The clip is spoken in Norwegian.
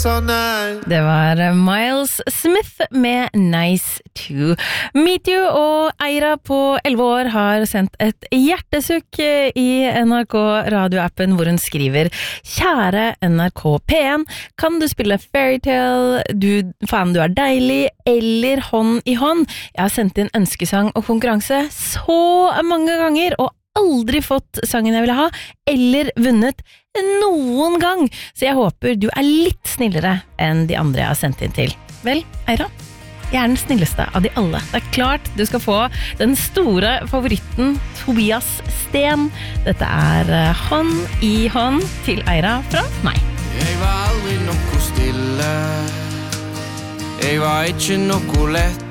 Det var Miles Smith med Nice to Meet You, og Eira på 11 år har sendt et hjertesukk i NRK radioappen hvor hun skriver: Kjære NRK P1, kan du spille Fairytale, faen du er deilig, eller Hånd i hånd? Jeg har sendt inn ønskesang og konkurranse så mange ganger, og aldri fått sangen jeg ville ha, eller vunnet noen gang, så jeg håper du er litt snillere enn de andre jeg har sendt inn til. Vel, Eira, jeg er den snilleste av de alle. Det er klart du skal få den store favoritten, Tobias Sten. Dette er Hånd i hånd til Eira fra meg. Jeg var aldri noe stille, jeg var ikke noe lett.